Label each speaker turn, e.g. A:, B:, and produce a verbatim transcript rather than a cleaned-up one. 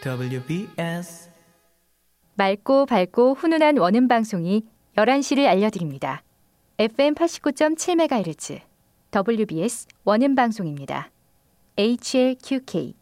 A: 더블유비에스
B: 맑고 밝고 훈훈한 원음 방송이 열한 시를 알려드립니다. 에프엠 팔십구 점 칠 메가헤르츠 더블유비에스 원음 방송입니다. 에이치엘큐케이